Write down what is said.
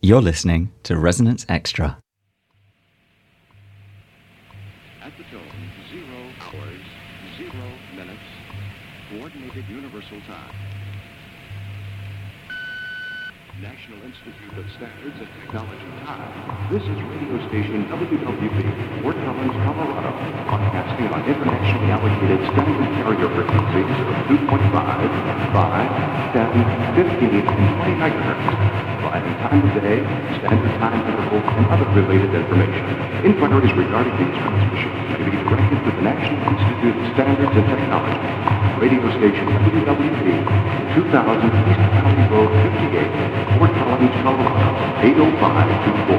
You're listening to Resonance Extra. At the tone, 0 hours, 0 minutes, Coordinated Universal Time. National Institute of Standards and Technology time. This is radio station WWP, Fort Collins, Colorado, broadcasting on internationally allocated standard carrier frequencies of 2.5, 5, 10, 15, and 20 megahertz, providing time of day, standard time interval, and other related information. Inquiries regarding these transmissions may be directed to the National Institute of Standards and Technology, radio station WWP, 2000 East County Road 58, Fort Collins, Colorado, 80524.